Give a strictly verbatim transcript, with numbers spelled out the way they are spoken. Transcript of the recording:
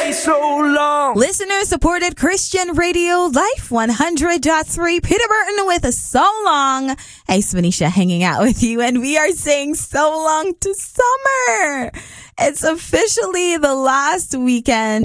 say so long. Listener-supported Christian Radio, Life one hundred point three. Peter Burton with So Long. Hey, Spanisha hanging out with you, and we are saying so long to summer. It's officially the last weekend